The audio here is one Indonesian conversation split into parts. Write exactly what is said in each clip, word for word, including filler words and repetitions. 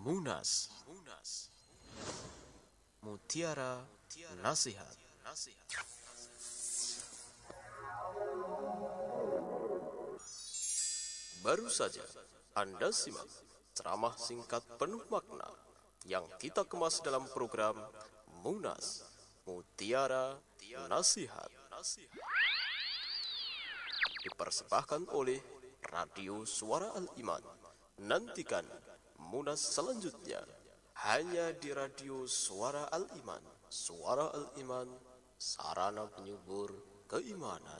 Munas, Mutiara Nasihat. Baru saja Anda simak ceramah singkat penuh makna yang kita kemas dalam program Munas, Mutiara Nasihat. Dipersembahkan oleh Radio Suara Al-Iman. Nantikan Munas selanjutnya hanya di Radio Suara Al-Iman. Suara Al-Iman, sarana penyubur keimanan.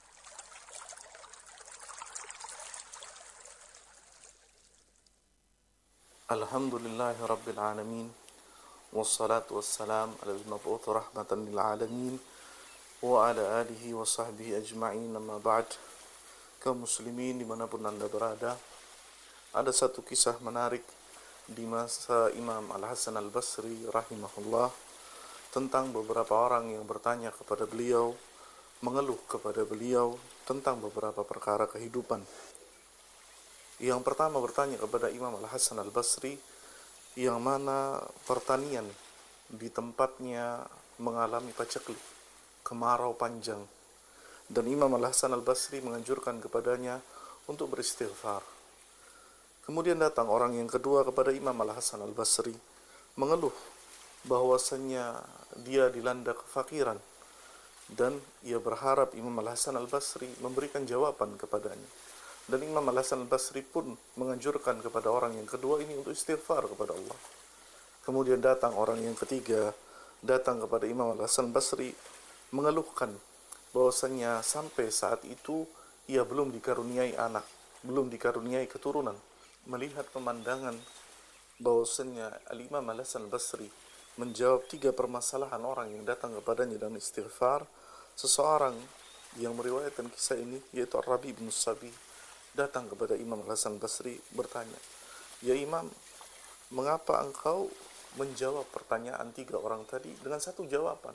Alhamdulillahi Rabbil Alamin, wassalatu wassalam ala al-mab'uth rahmatan lil alamin wa ala alihi wa sahbihi ajma'in, amma ba'd. Kaum muslimin dimanapun anda berada, ada satu kisah menarik di masa Imam Al-Hasan Al-Basri rahimahullah tentang beberapa orang yang bertanya kepada beliau, mengeluh kepada beliau tentang beberapa perkara kehidupan. Yang pertama bertanya kepada Imam Al-Hasan Al-Basri, yang mana pertanian di tempatnya mengalami paceklik, kemarau panjang, dan Imam Al-Hasan Al-Basri menganjurkan kepadanya untuk beristighfar. Kemudian datang orang yang kedua kepada Imam Al-Hasan Al-Basri, mengeluh bahwasannya dia dilanda kefakiran, dan ia berharap Imam Al-Hasan Al-Basri memberikan jawaban kepadanya. Dan Imam Al-Hasan Al-Basri pun menganjurkan kepada orang yang kedua ini untuk istighfar kepada Allah. Kemudian datang orang yang ketiga, datang kepada Imam Al-Hasan Al-Basri, mengeluhkan bahwasannya sampai saat itu ia belum dikaruniai anak, belum dikaruniai keturunan. Melihat pemandangan bahwasannya Al-Imam Al-Hasan Al-Basri menjawab tiga permasalahan orang yang datang kepadanya dan istighfar, seseorang yang meriwayatkan kisah ini, yaitu Ar-Rabi bin Sabi, datang kepada Imam Al-Hasan Basri bertanya, "Ya Imam, mengapa engkau menjawab pertanyaan tiga orang tadi dengan satu jawaban?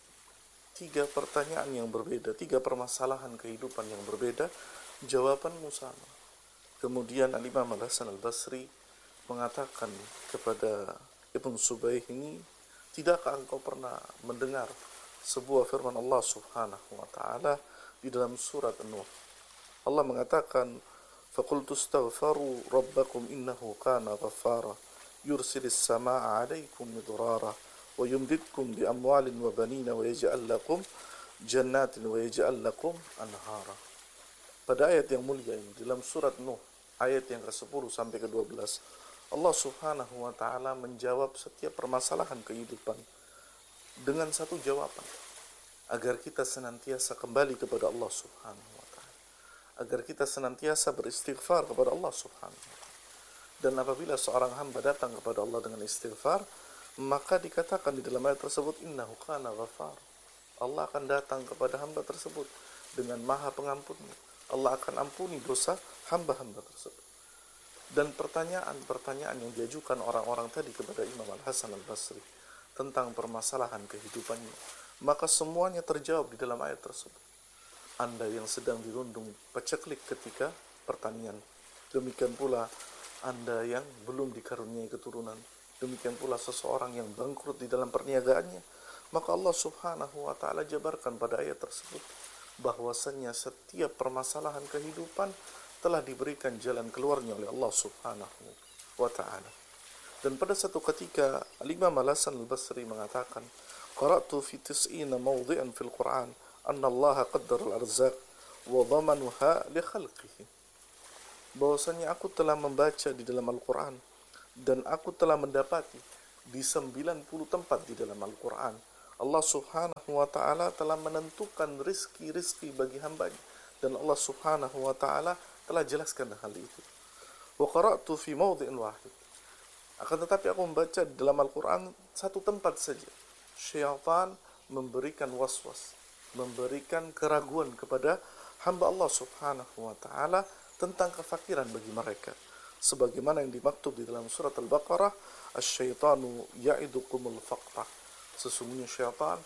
Tiga pertanyaan yang berbeda, tiga permasalahan kehidupan yang berbeda, jawabanmu sama." Kemudian Imam Al-Hasan Al-Basri mengatakan kepada Ibn Subayh ini, "Tidakkah engkau pernah mendengar sebuah firman Allah Subhanahu wa taala di dalam surat An-Nur? Allah mengatakan, "Faqultu astaghfiru rabbakum innahu kana ghaffara yursilis samaa'a 'alaikum midrara wa yumdidkum bi amwalin wa banina wa yaj'al lakum jannatin wa yaj'al lakum anhara." Pada ayat yang mulia ini dalam surat Nuh, ayat yang ke-sepuluh sampai ke-dua belas, Allah Subhanahu wa taala menjawab setiap permasalahan kehidupan dengan satu jawaban, agar kita senantiasa kembali kepada Allah Subhanahu wa taala, agar kita senantiasa beristighfar kepada Allah Subhanahu wa taala. Dan apabila seorang hamba datang kepada Allah dengan istighfar, maka dikatakan di dalam ayat tersebut, "Innahu kana ghafar." Allah akan datang kepada hamba tersebut dengan Maha Pengampunnya. Allah akan ampuni dosa hamba-hamba tersebut. Dan pertanyaan-pertanyaan yang diajukan orang-orang tadi kepada Imam Al-Hasan Al-Basri tentang permasalahan kehidupannya, maka semuanya terjawab di dalam ayat tersebut. Anda yang sedang dirundung paceklik ketika pertanian, demikian pula Anda yang belum dikaruniai keturunan, demikian pula seseorang yang bangkrut di dalam perniagaannya, maka Allah Subhanahu wa taala jabarkan pada ayat tersebut bahwasannya setiap permasalahan kehidupan telah diberikan jalan keluarnya oleh Allah Subhanahu wa taala. Dan pada satu ketika Imam Al-Hasan Al-Basri mengatakan, "Qara'tu fi tis'ina mawdhi'an fil Qur'an anna Allah qaddara al-arzaq wa dhamanuha li khalqihi." Bahwasanya aku telah membaca di dalam Al-Quran dan aku telah mendapati di sembilan puluh tempat di dalam Al-Quran Allah Subhanahu wa taala telah menentukan rizki-rizki bagi hambanya, dan Allah Subhanahu wa taala telah jelaskan hal itu. Wa qara'tu fi mawdhi'in wahid. Akan tetapi aku membaca di dalam Al-Quran satu tempat saja, syaitan memberikan waswas, memberikan keraguan kepada hamba Allah Subhanahu wa taala tentang kefakiran bagi mereka, sebagaimana yang dimaktub di dalam surat Al-Baqarah, "Asy-syaitanu ya'idukumul faqra." Sesungguhnya syaitan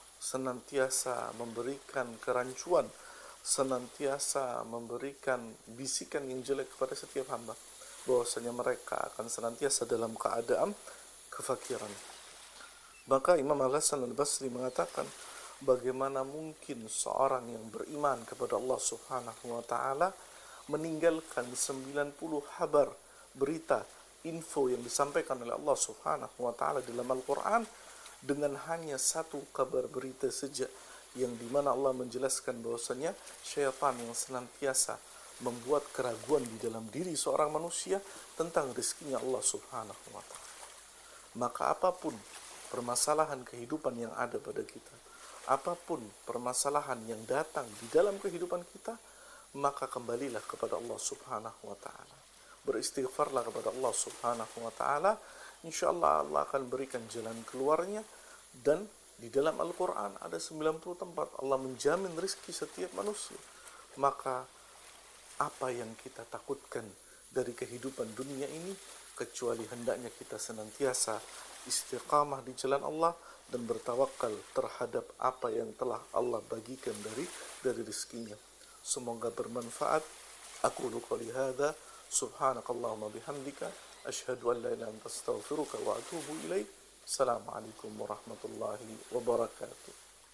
senantiasa memberikan kerancuan, senantiasa memberikan bisikan yang jelek kepada setiap hamba. bahwasanya mereka akan senantiasa dalam keadaan kefakiran. Maka Imam Al-Hasan Al-Basri mengatakan, bagaimana mungkin seorang yang beriman kepada Allah Subhanahu wa taala meninggalkan sembilan puluh kabar, berita, info yang disampaikan oleh Allah Subhanahu wa taala dalam Al-Qur'an dengan hanya satu kabar berita saja, yang dimana Allah menjelaskan bahwasanya syaitan yang senantiasa membuat keraguan di dalam diri seorang manusia tentang rezekinya Allah Subhanahu wa taala. Maka apapun permasalahan kehidupan yang ada pada kita, apapun permasalahan yang datang di dalam kehidupan kita, maka kembalilah kepada Allah Subhanahu wa taala. Beristighfarlah kepada Allah Subhanahu wa taala, insyaallah Allah akan berikan jalan keluarnya. Dan di dalam Al-Qur'an ada sembilan puluh tempat Allah menjamin rezeki setiap manusia. Maka apa yang kita takutkan dari kehidupan dunia ini, kecuali hendaknya kita senantiasa istiqamah di jalan Allah dan bertawakal terhadap apa yang telah Allah bagikan dari dari rezekinya. Semoga bermanfaat. Aku qouli hadza, subhanakallahumma bihamdika, asyhadu an la ilaha illa anta, astaghfiruka wa atubu ilaik. Assalamualaikum warahmatullahi wabarakatuh.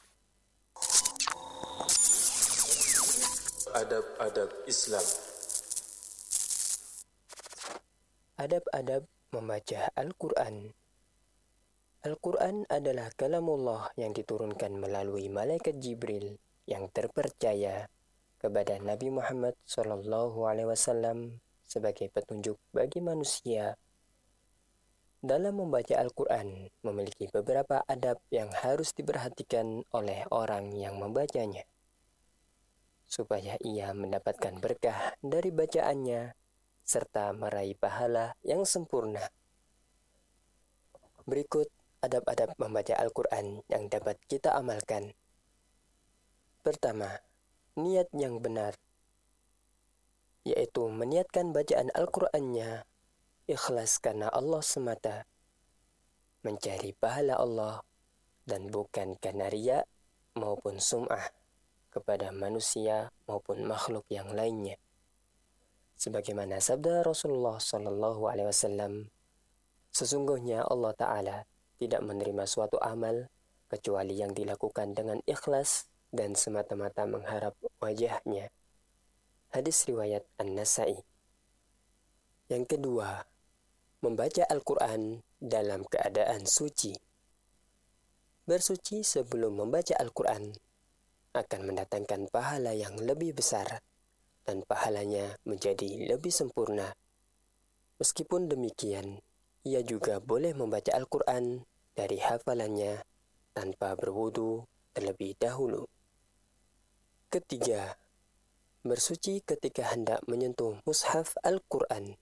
Adab-adab Islam. Adab-adab membaca Al-Quran. Al-Quran adalah kalamullah yang diturunkan melalui malaikat Jibril yang terpercaya kepada Nabi Muhammad shallallahu alaihi wasallam sebagai petunjuk bagi manusia. Dalam membaca Al-Quran memiliki beberapa adab yang harus diperhatikan oleh orang yang membacanya, supaya ia mendapatkan berkah dari bacaannya serta meraih pahala yang sempurna. Berikut adab-adab membaca Al-Quran yang dapat kita amalkan. Pertama, niat yang benar, yaitu meniatkan bacaan Al-Qurannya ikhlas karena Allah semata, mencari pahala Allah dan bukan karena riya maupun sum'ah kepada manusia maupun makhluk yang lainnya. Sebagaimana sabda Rasulullah Shallallahu Alaihi Wasallam, sesungguhnya Allah Ta'ala tidak menerima suatu amal kecuali yang dilakukan dengan ikhlas dan semata-mata mengharap wajahnya. Hadis riwayat An-Nasa'i. Yang kedua, membaca Al-Quran dalam keadaan suci. Bersuci sebelum membaca Al-Quran akan mendatangkan pahala yang lebih besar dan pahalanya menjadi lebih sempurna. Meskipun demikian, ia juga boleh membaca Al-Quran dari hafalannya tanpa berwudu terlebih dahulu. Ketiga, bersuci ketika hendak menyentuh mushaf Al-Quran.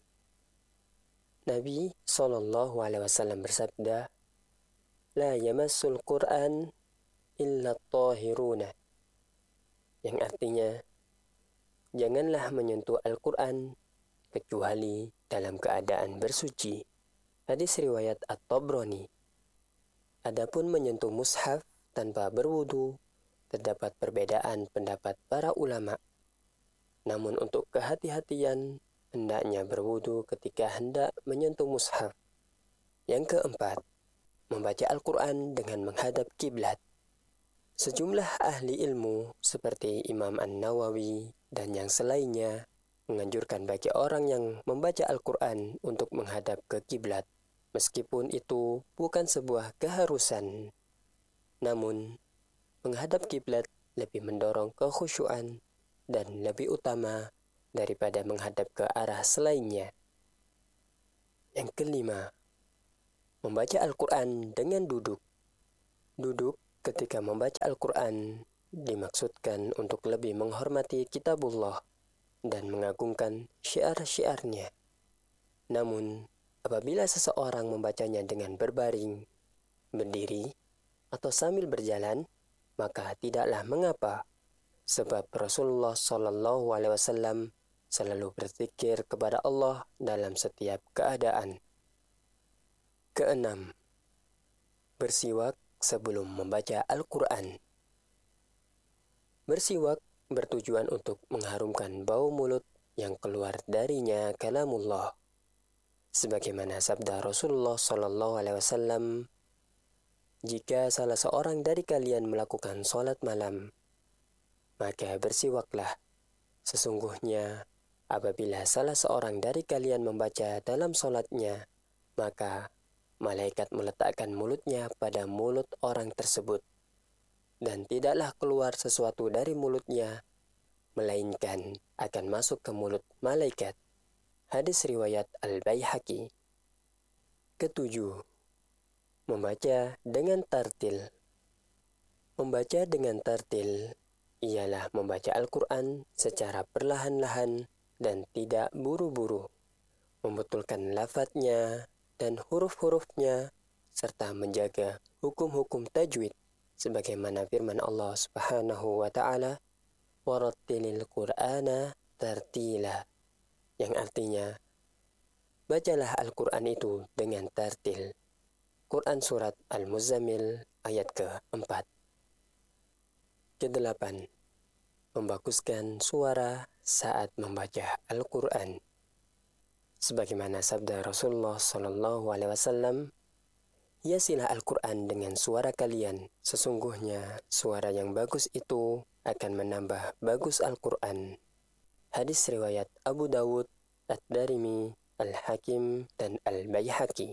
Nabi shallallahu alaihi wasallam bersabda, "La yamassul Qur'an illa at-tahiruna." Yang artinya, janganlah menyentuh Al-Quran kecuali dalam keadaan bersuci. Hadis riwayat At-Tabrani. Adapun menyentuh mushaf tanpa berwudu, terdapat perbedaan pendapat para ulama. Namun untuk kehati-hatian, hendaknya berwudu ketika hendak menyentuh mushaf. Yang keempat, membaca Al-Quran dengan menghadap kiblat. Sejumlah ahli ilmu seperti Imam An-Nawawi dan yang selainnya menganjurkan bagi orang yang membaca Al-Quran untuk menghadap ke kiblat, meskipun itu bukan sebuah keharusan. Namun, menghadap kiblat lebih mendorong kekhusyuan dan lebih utama daripada menghadap ke arah selainnya. Yang kelima, membaca Al-Quran dengan duduk. Duduk ketika membaca Al-Quran dimaksudkan untuk lebih menghormati kitabullah dan mengagungkan syiar-syiarnya. Namun, apabila seseorang membacanya dengan berbaring, berdiri, atau sambil berjalan, maka tidaklah mengapa, sebab Rasulullah Shallallahu Alaihi Wasallam selalu berzikir kepada Allah dalam setiap keadaan. Keenam, bersiwak sebelum membaca Al-Quran. Bersiwak bertujuan untuk mengharumkan bau mulut yang keluar darinya kalamullah Sebagaimana sabda Rasulullah Shallallahu Alaihi Wasallam, jika salah seorang dari kalian melakukan sholat malam, maka bersiwaklah. Sesungguhnya, apabila salah seorang dari kalian membaca dalam sholatnya, maka malaikat meletakkan mulutnya pada mulut orang tersebut, dan tidaklah keluar sesuatu dari mulutnya, melainkan akan masuk ke mulut malaikat. Hadis riwayat Al-Baihaqi. Ketujuh, membaca dengan tartil. Membaca dengan tartil ialah membaca Al-Quran secara perlahan-lahan dan tidak buru-buru, membetulkan lafadznya dan huruf-hurufnya, serta menjaga hukum-hukum tajwid, sebagaimana firman Allah Subhanahu wa Ta'ala, "Warattilil Qur'ana tartila," yang artinya, bacalah Al-Quran itu dengan tartil. Quran Surat Al-Muzammil ayat keempat. Kedelapan, membaguskan suara saat membaca Al-Quran. Sebagaimana sabda Rasulullah Sallallahu Alaihi Wasallam, hiasilah Al-Quran dengan suara kalian. Sesungguhnya suara yang bagus itu akan menambah bagus Al-Quran. Hadis riwayat Abu Dawud, Ad-Darimi, Al-Hakim, dan Al-Baihaqi.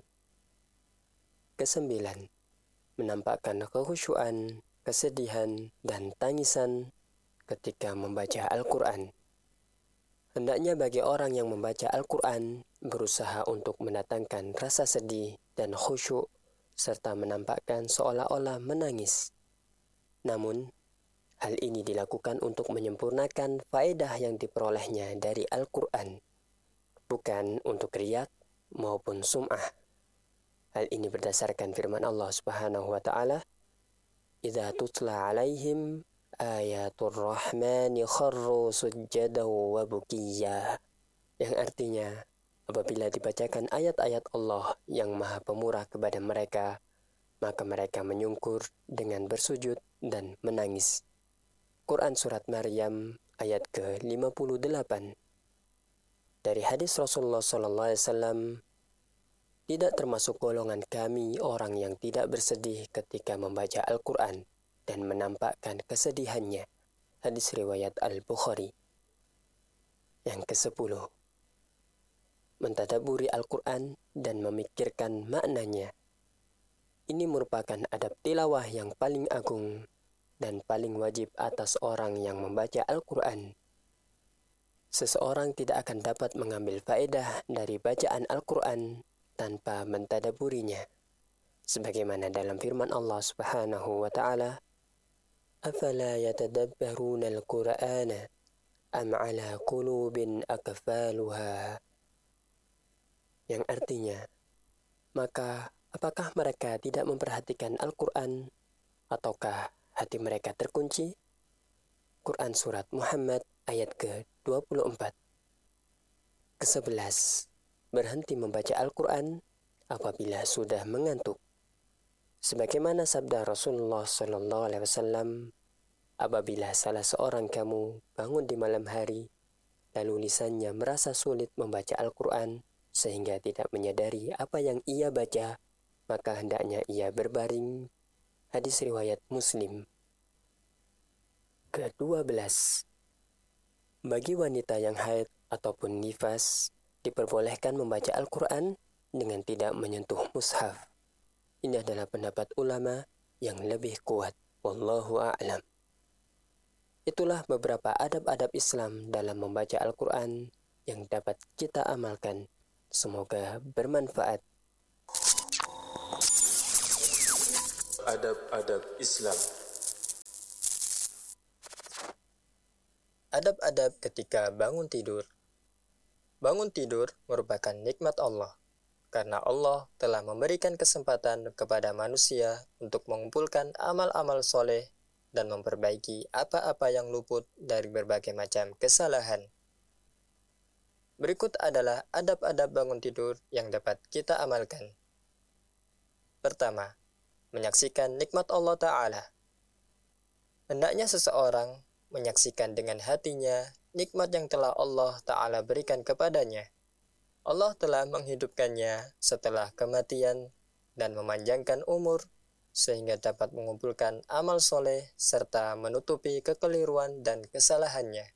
Kesembilan, menampakkan kekhusyuan, kesedihan, dan tangisan ketika membaca Al-Quran. Hendaknya bagi orang yang membaca Al-Quran berusaha untuk mendatangkan rasa sedih dan khusyuk, serta menampakkan seolah-olah menangis. Namun, hal ini dilakukan untuk menyempurnakan faedah yang diperolehnya dari Al-Quran, bukan untuk riak maupun sum'ah. Hal ini berdasarkan firman Allah Subhanahu wa Ta'ala, "Idza tutla 'alaihim ayatul rahmani kharru sujjadan wa bukiyya," yang artinya, apabila dibacakan ayat-ayat Allah yang Maha Pemurah kepada mereka, maka mereka menyungkur dengan bersujud dan menangis. Quran Surat Maryam ayat ke lima puluh delapan. Dari hadis Rasulullah Sallallahu Alaihi Wasallam, tidak termasuk golongan kami orang yang tidak bersedih ketika membaca Al-Quran dan menampakkan kesedihannya. Hadis riwayat Al-Bukhari. Yang kesepuluh, mentadaburi Al-Quran dan memikirkan maknanya. Ini merupakan adab tilawah yang paling agung dan paling wajib atas orang yang membaca Al-Quran. Seseorang tidak akan dapat mengambil faedah dari bacaan Al-Quran tanpa mentadaburinya. Sebagaimana dalam firman Allah Subhanahu wa Ta'ala, "Afala yatadabbaruna al-Qur'ana am 'ala qulubin akfaluha," yang artinya, maka apakah mereka tidak memperhatikan Al-Quran, ataukah hati mereka terkunci? Quran Surat Muhammad ayat ke dua puluh empat. Kesebelas, berhenti membaca Al-Quran apabila sudah mengantuk. Sebagaimana sabda Rasulullah Sallallahu Alaihi Wasallam, apabila salah seorang kamu bangun di malam hari, lalu lisannya merasa sulit membaca Al-Quran sehingga tidak menyadari apa yang ia baca, maka hendaknya ia berbaring. Hadis riwayat Muslim. Kedua belas, bagi wanita yang haid ataupun nifas, diperbolehkan membaca Al-Quran dengan tidak menyentuh mushaf. Ini adalah pendapat ulama yang lebih kuat. Wallahu a'lam. Itulah beberapa adab-adab Islam dalam membaca Al-Quran yang dapat kita amalkan. Semoga bermanfaat. Adab-adab Islam. Adab-adab ketika bangun tidur. Bangun tidur merupakan nikmat Allah, karena Allah telah memberikan kesempatan kepada manusia untuk mengumpulkan amal-amal soleh dan memperbaiki apa-apa yang luput dari berbagai macam kesalahan. Berikut adalah adab-adab bangun tidur yang dapat kita amalkan. Pertama, menyaksikan nikmat Allah Ta'ala. Hendaknya seseorang menyaksikan dengan hatinya nikmat yang telah Allah Ta'ala berikan kepadanya. Allah telah menghidupkannya setelah kematian dan memanjangkan umur sehingga dapat mengumpulkan amal soleh serta menutupi kekeliruan dan kesalahannya.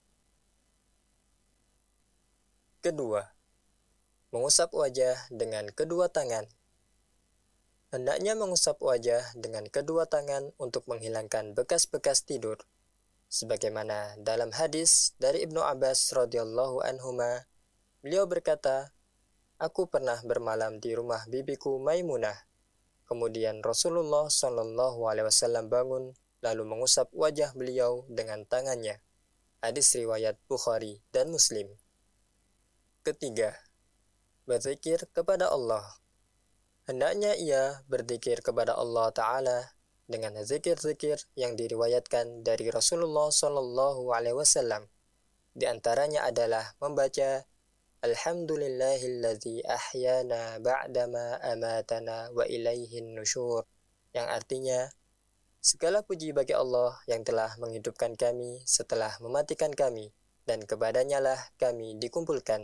Kedua, mengusap wajah dengan kedua tangan. Hendaknya mengusap wajah dengan kedua tangan untuk menghilangkan bekas-bekas tidur. Sebagaimana dalam hadis dari Ibnu Abbas radhiyallahu anhuma, beliau berkata, "Aku pernah bermalam di rumah bibiku Maimunah. Kemudian Rasulullah shallallahu alaihi wasallam bangun lalu mengusap wajah beliau dengan tangannya." Hadis riwayat Bukhari dan Muslim. Ketiga, berzikir kepada Allah. Hendaknya ia berzikir kepada Allah Ta'ala dengan zikir-zikir yang diriwayatkan dari Rasulullah shallallahu alaihi wasallam. Di antaranya adalah membaca Alhamdulillahilladzi ahyana ba'dama amatana wa ilaihin nusyur, yang artinya segala puji bagi Allah yang telah menghidupkan kami setelah mematikan kami, dan kepadanya lah kami dikumpulkan.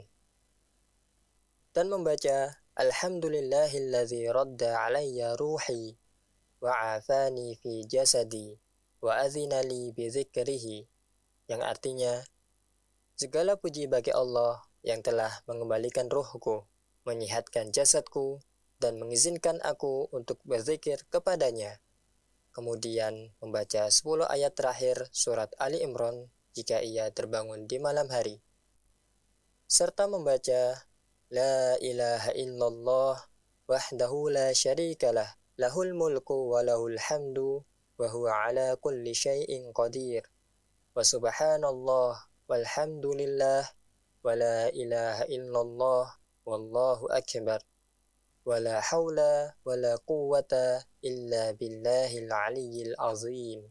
Dan membaca Alhamdulillahilladzi radda alayya ruhi wa afani fi jasadi wa azina li bi dzikrihi, yang artinya segala puji bagi Allah yang telah mengembalikan ruhku, menyehatkan jasadku, dan mengizinkan aku untuk berzikir kepadanya. Kemudian membaca sepuluh ayat terakhir surat Ali Imran jika ia terbangun di malam hari. Serta membaca La ilaha illallah wahdahu la syarikalah lahul mulku wa lahul hamdu wa huwa ala kulli syai'in qadir wa subhanallah walhamdulillah wa la ilaha illallah wallahu akbar wa la hawla wa la quwwata illa billahil aliyyil azim,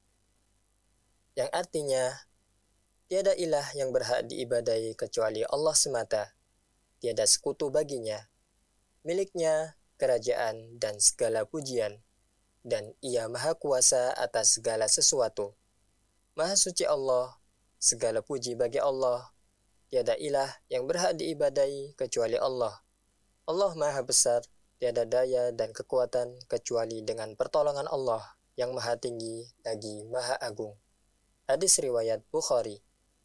yang artinya tiada ilah yang berhak diibadai kecuali Allah semata. Tiada sekutu baginya, miliknya kerajaan dan segala pujian, dan ia maha kuasa atas segala sesuatu. Maha suci Allah, segala puji bagi Allah, tiada ilah yang berhak diibadai kecuali Allah. Allah maha besar, tiada daya dan kekuatan kecuali dengan pertolongan Allah yang maha tinggi lagi maha agung. Hadis riwayat Bukhari.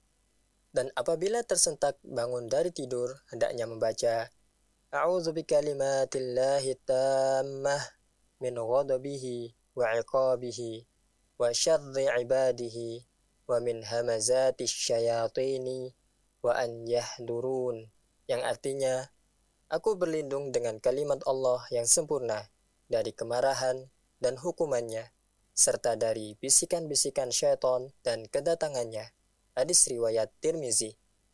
Dan apabila tersentak bangun dari tidur, hendaknya membaca A'udzu bikalimatillahi tammah min ghadabihi wa iqabihi wa syarri ibadihi wa min hamazati syayatini wa an yahdurun, yang artinya aku berlindung dengan kalimat Allah yang sempurna dari kemarahan dan hukumannya, serta dari bisikan-bisikan syaitan dan kedatangannya. Hadis riwayat Tirmizi.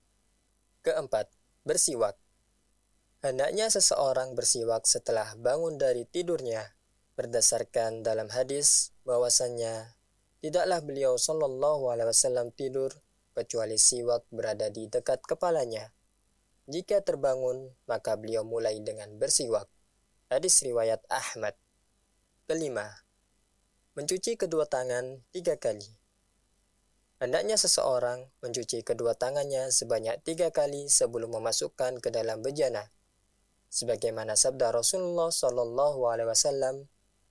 Keempat, bersiwak. Hendaknya seseorang bersiwak setelah bangun dari tidurnya, berdasarkan dalam hadis bahwasannya tidaklah beliau sallallahu alaihi wasallam tidur kecuali siwak berada di dekat kepalanya. Jika terbangun, maka beliau mulai dengan bersiwak. Hadis riwayat Ahmad. Kelima, mencuci kedua tangan tiga kali. Hendaknya seseorang mencuci kedua tangannya sebanyak tiga kali sebelum memasukkan ke dalam bejana. Sebagaimana sabda Rasulullah shallallahu alaihi wasallam,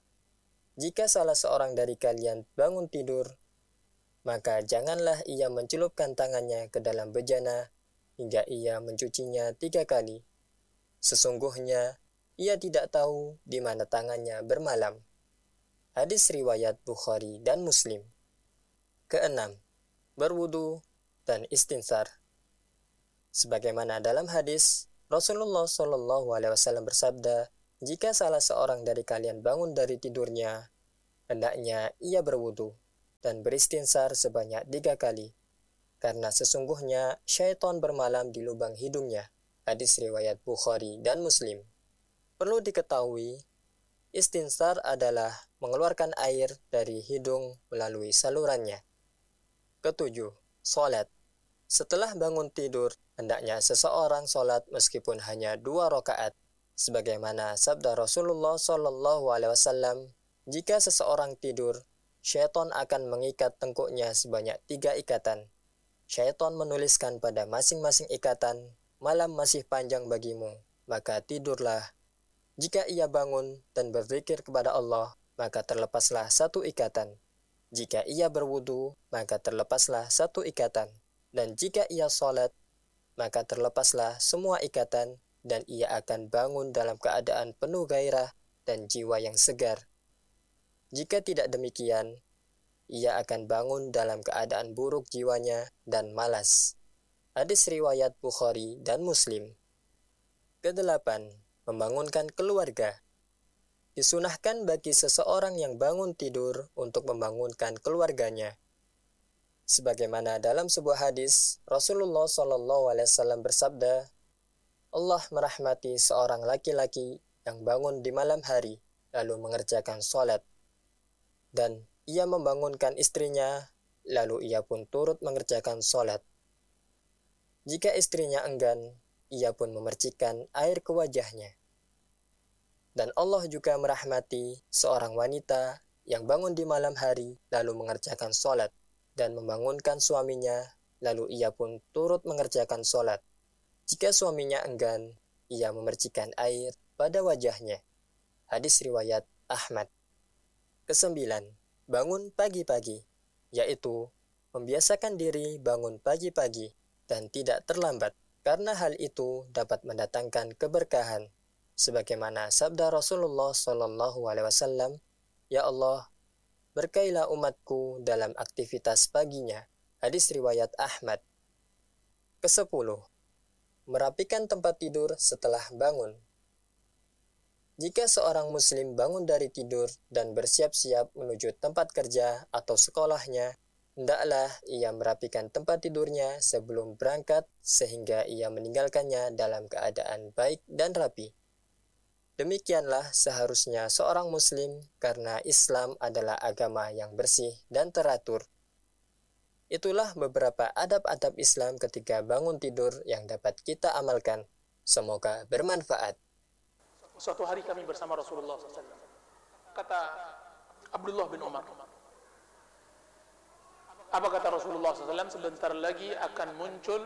jika salah seorang dari kalian bangun tidur, maka janganlah ia mencelupkan tangannya ke dalam bejana hingga ia mencucinya tiga kali. Sesungguhnya ia tidak tahu di mana tangannya bermalam. Hadis riwayat Bukhari dan Muslim. Keenam, berwudu dan istinsar. Sebagaimana dalam hadis, Rasulullah shallallahu alaihi wasallam bersabda, jika salah seorang dari kalian bangun dari tidurnya, hendaknya ia berwudu dan beristinsar sebanyak tiga kali, karena sesungguhnya syaitan bermalam di lubang hidungnya. Hadis riwayat Bukhari dan Muslim. Perlu diketahui, istinsar adalah mengeluarkan air dari hidung melalui salurannya. Ketujuh, sholat. Setelah bangun tidur, hendaknya seseorang sholat meskipun hanya dua rakaat. Sebagaimana sabda Rasulullah shallallahu alaihi wasallam, jika seseorang tidur, syaitan akan mengikat tengkuknya sebanyak tiga ikatan. Syaitan menuliskan pada masing-masing ikatan malam masih panjang bagimu, maka tidurlah. Jika ia bangun dan berzikir kepada Allah, maka terlepaslah satu ikatan. Jika ia berwudu, maka terlepaslah satu ikatan. Dan jika ia sholat, maka terlepaslah semua ikatan, dan ia akan bangun dalam keadaan penuh gairah dan jiwa yang segar. Jika tidak demikian, ia akan bangun dalam keadaan buruk jiwanya dan malas. Hadis riwayat Bukhari dan Muslim. Kedelapan, membangunkan keluarga. Disunahkan bagi seseorang yang bangun tidur untuk membangunkan keluarganya. Sebagaimana dalam sebuah hadis, Rasulullah shallallahu alaihi wasallam bersabda, Allah merahmati seorang laki-laki yang bangun di malam hari, lalu mengerjakan sholat. Dan ia membangunkan istrinya, lalu ia pun turut mengerjakan sholat. Jika istrinya enggan, ia pun memercikan air ke wajahnya. Dan Allah juga merahmati seorang wanita yang bangun di malam hari, lalu mengerjakan sholat, dan membangunkan suaminya, lalu ia pun turut mengerjakan sholat. Jika suaminya enggan, ia memercikan air pada wajahnya. Hadis riwayat Ahmad. Kesembilan, bangun pagi-pagi, yaitu membiasakan diri bangun pagi-pagi dan tidak terlambat, karena hal itu dapat mendatangkan keberkahan. Sebagaimana sabda Rasulullah shallallahu alaihi wasallam, Ya Allah, berkailah umatku dalam aktivitas paginya. Hadis riwayat Ahmad. Kesepuluh, merapikan tempat tidur setelah bangun. Jika seorang muslim bangun dari tidur dan bersiap-siap menuju tempat kerja atau sekolahnya, hendaklah ia merapikan tempat tidurnya sebelum berangkat sehingga ia meninggalkannya dalam keadaan baik dan rapi. Demikianlah seharusnya seorang muslim, karena Islam adalah agama yang bersih dan teratur. Itulah beberapa adab-adab Islam ketika bangun tidur yang dapat kita amalkan. Semoga bermanfaat. Suatu hari kami bersama Rasulullah shallallahu alaihi wasallam. Kata Abdullah bin Umar, apa kata Rasulullah shallallahu alaihi wasallam? Sebentar lagi akan muncul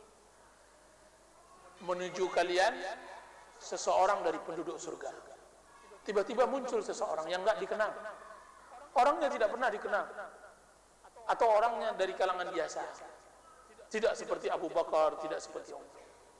menuju kalian seseorang dari penduduk surga. Tiba-tiba muncul seseorang yang enggak dikenal. Orangnya tidak pernah dikenal. Atau orangnya dari kalangan biasa. Tidak seperti Abu Bakar, tidak seperti Umar.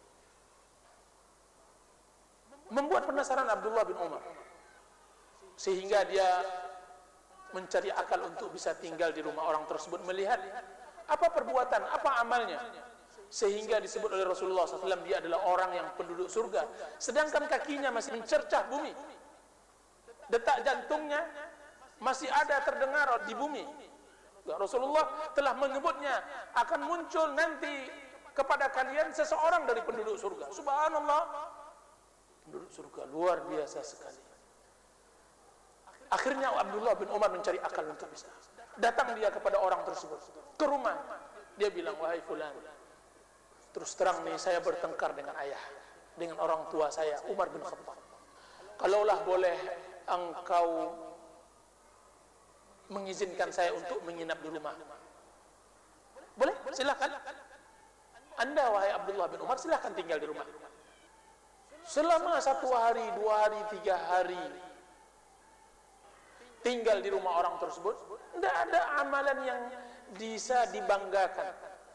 Membuat penasaran Abdullah bin Umar. Sehingga dia mencari akal untuk bisa tinggal di rumah orang tersebut, melihat apa perbuatan, apa amalnya, sehingga disebut oleh Rasulullah shallallahu alaihi wasallam dia adalah orang yang penduduk surga, sedangkan kakinya masih mencercah bumi, detak jantungnya masih ada terdengar di bumi. Rasulullah telah menyebutnya akan muncul nanti kepada kalian seseorang dari penduduk surga. Subhanallah, penduduk surga luar biasa sekali. Akhirnya Abdullah bin Umar mencari akal untuk bisa. Datang dia kepada orang tersebut, ke rumah. Dia bilang, wahai fulan, terus terang nih saya bertengkar dengan ayah, dengan orang tua saya, Umar bin Khattab. Kalaulah boleh engkau mengizinkan saya untuk menginap di rumah. Boleh? Silakan. Anda wahai Abdullah bin Umar, silakan tinggal di rumah. Selama satu hari, dua hari, tiga hari tinggal di rumah orang tersebut, tidak ada amalan yang bisa dibanggakan.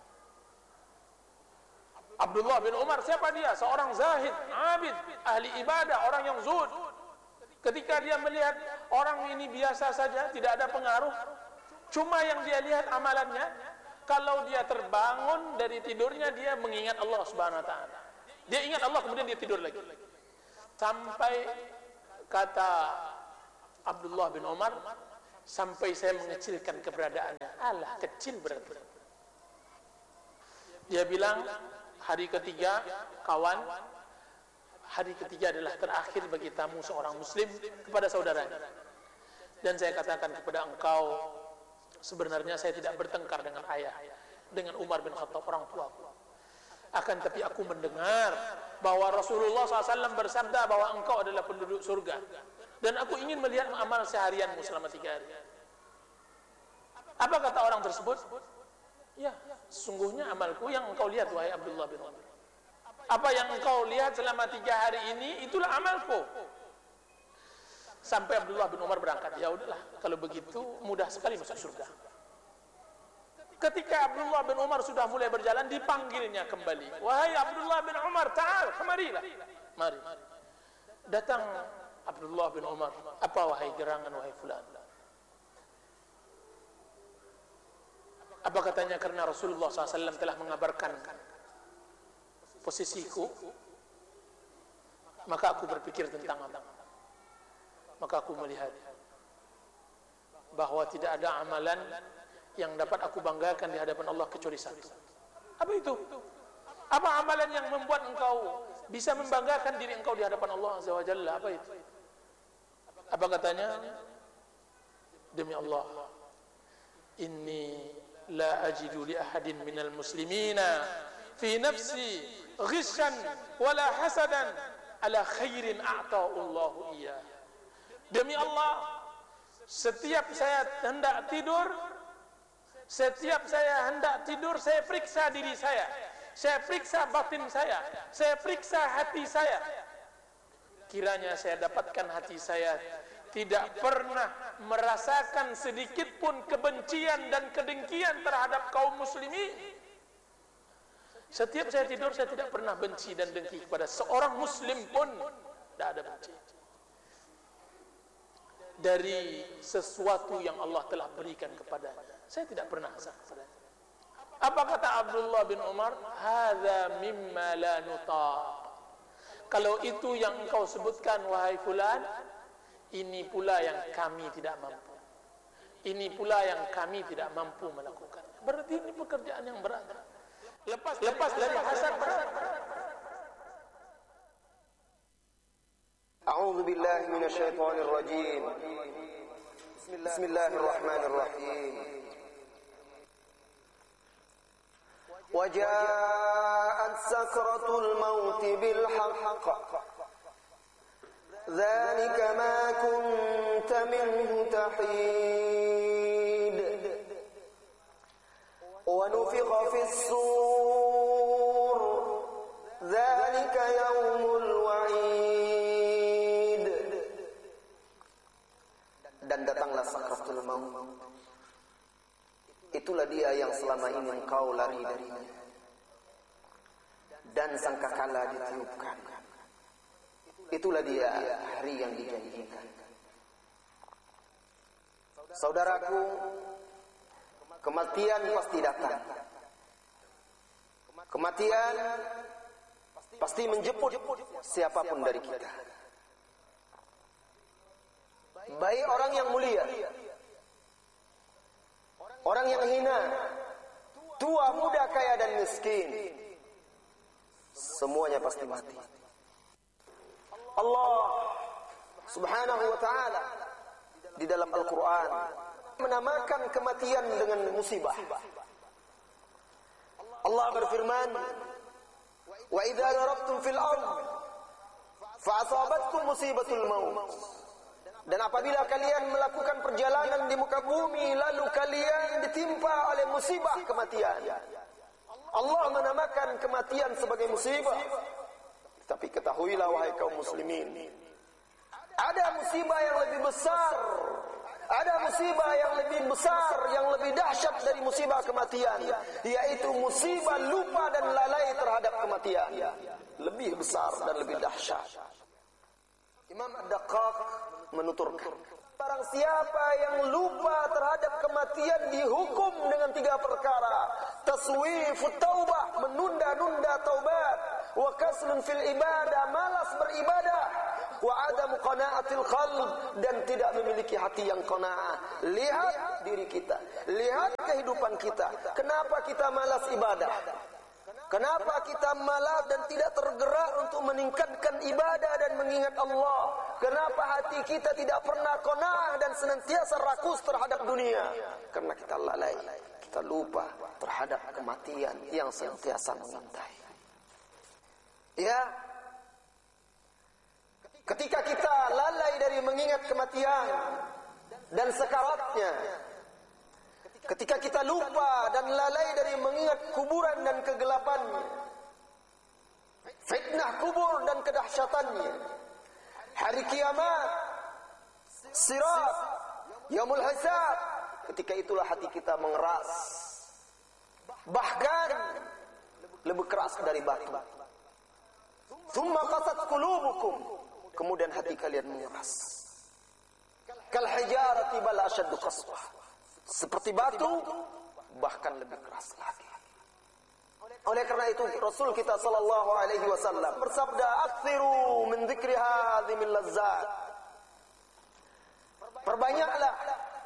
Abdullah bin Umar, siapa dia? Seorang zahid, abid, ahli ibadah, orang yang zuhud. Ketika dia melihat orang ini biasa saja, tidak ada pengaruh, cuma yang dia lihat amalannya, kalau dia terbangun dari tidurnya, dia mengingat Allah subhanahu wa ta'ala. Dia ingat Allah, kemudian dia tidur lagi. Sampai kata Abdullah bin Umar, sampai saya mengecilkan keberadaannya. Alah, kecil berarti. Dia bilang, hari ketiga, kawan, hari ketiga adalah terakhir bagi tamu seorang muslim kepada saudaranya. Dan saya katakan kepada engkau, sebenarnya saya tidak bertengkar dengan ayah, dengan Umar bin Khattab, orang tuaku. Akan tapi aku mendengar bahwa Rasulullah shallallahu alaihi wasallam bersabda bahwa engkau adalah penduduk surga. Dan aku ingin melihat amal seharianmu selama tiga hari. Apa kata orang tersebut? Ya, sesungguhnya amalku yang engkau lihat, wahai Abdullah bin Umar. Apa yang engkau lihat selama tiga hari ini, itulah amalku. Sampai Abdullah bin Umar berangkat. Ya udahlah, kalau begitu mudah sekali masuk surga. Ketika Abdullah bin Umar sudah mulai berjalan, dipanggilnya kembali. Wahai Abdullah bin Umar, ta'al, kemarilah. Mari. Datang Abdullah bin Umar. Apa wahai gerangan, wahai fulan? Apa katanya? Karena Rasulullah shallallahu alaihi wasallam telah mengabarkan posisiku, maka aku berpikir tentang apa? Maka aku melihat bahwa tidak ada amalan yang dapat aku banggakan di hadapan Allah kecuali satu. Apa itu? Apa amalan yang membuat engkau bisa membanggakan diri engkau di hadapan Allah Azza wa Jalla? Apa itu? Apa katanya? Demi Allah, inni la ajidu li ahadin minal muslimina fi nafsi ghishan wala hasadan ala khairin a'ta'u Allahu iya. Demi Allah, setiap saya hendak tidur, setiap saya hendak tidur, saya periksa diri saya, saya periksa batin saya, saya periksa hati saya. Kiranya saya dapatkan hati saya tidak pernah merasakan sedikit pun kebencian dan kedengkian terhadap kaum muslimin. Setiap saya tidur, saya tidak pernah benci dan dengki kepada seorang muslim pun. Tidak ada benci dari sesuatu yang Allah telah berikan kepadanya. Saya tidak pernah hasad kepadanya. Apa kata Abdullah bin Umar? Hadza mimma la nutaq. Kalau itu yang engkau sebutkan wahai fulan, ini pula yang kami tidak mampu. Ini pula yang kami tidak mampu melakukan. Berarti ini pekerjaan yang berat. Lepas lepas dari hasad. A'udzu billahi minasy syaithanir rajim. Bismillahirrahmanirrahim. Waja'at sakratul maut bil haqq. Dzalika ma kunta minhu tahid. Wa nufikha fis sur. Dzalika yaumul wa'id. Dan datanglah sakratul maut. Itulah dia yang selama ini engkau lari darinya. Dan sangkakala ditiupkan. Itulah dia hari yang dijanjikan. Saudaraku, kematian pasti datang. Kematian pasti menjemput siapapun dari kita. Baik orang yang mulia, orang yang hina, tua, muda, kaya dan miskin, semuanya pasti mati. Allah Subhanahu wa ta'ala di dalam Al-Quran menamakan kematian dengan musibah. Allah berfirman, wa idza darabtum fil ard fa asabatkum musibatul maut. Dan apabila kalian melakukan perjalanan di muka bumi lalu kalian ditimpa oleh musibah kematian, Allah menamakan kematian sebagai musibah. Tapi ketahuilah wahai kaum muslimin, ada musibah yang lebih besar, ada musibah yang lebih besar, yang lebih dahsyat dari musibah kematian, yaitu musibah lupa dan lalai terhadap kematian. Lebih besar dan lebih dahsyat. Imam Ad-Daqqaq menuturkan, barang siapa yang lupa terhadap kematian dihukum dengan tiga perkara: taswifut taubah, menunda-nunda taubat; wa kaslun fil ibadah, malas beribadah; wa adam qanaatil qalb, dan tidak memiliki hati yang qanaah. Lihat diri kita, lihat kehidupan kita. Kenapa kita malas ibadah? Kenapa kita malas dan tidak tergerak untuk meningkatkan ibadah dan mengingat Allah? Kenapa hati kita tidak pernah qanaah dan senantiasa rakus terhadap dunia? Karena kita lalai, kita lupa terhadap kematian yang senantiasa mengintai. Ya, ketika kita lalai dari mengingat kematian dan sekaratnya, ketika kita lupa dan lalai dari mengingat kuburan dan kegelapannya, fitnah kubur dan kedahsyatannya, hari kiamat, sirat, yaumul hisab. Ketika itulah hati kita mengeras, bahkan lebih keras dari batu. Tsumma qasat qulubukum, kemudian hati kalian mengeras. Kal hijarati bal ashaddu qaswah, seperti batu bahkan lebih keras lagi. Oleh karena itu Rasul kita sallallahu alaihi wasallam bersabda, "Aktsiru min dzikri hadhihi min lazzat." Perbanyaklah,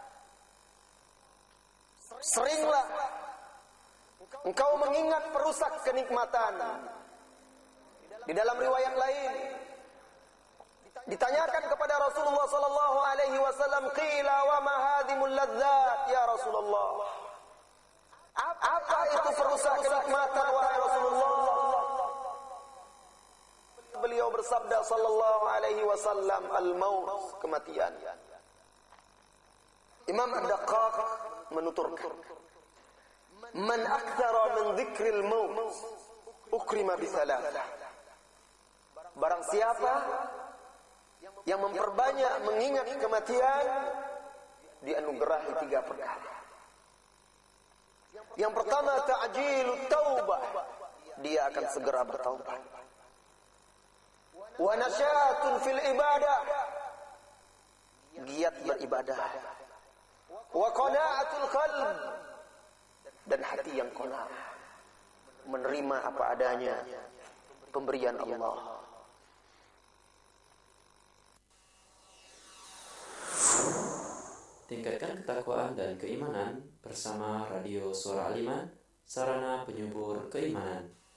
seringlah engkau mengingat perusak kenikmatan. Di dalam riwayat lain ditanyakan kepada Rasulullah sallallahu alaihi wasallam, "Qila wa ma hadhimul ladzat ya Rasulullah?" Apa itu perusak kenikmatan wahai Rasulullah? Beliau bersabda sallallahu alaihi wasallam, "Al-maut," kematian. Imam Ad-Daqqaq menuturkan, "Man aktsara min dzikril maut ukrima bi thalathah." Barang siapa yang memperbanyak mengingat kematian, dianugerahi tiga perkara. Yang pertama, ta'jilut taubah, dia akan segera bertaubat. Wa nasyatun fil ibadah, giat beribadah. Wa qana'atul qalb, dan hati yang qana', menerima apa adanya pemberian Allah. Tingkatkan ketakwaan dan keimanan bersama Radio Suara Al-Iman, sarana penyubur keimanan.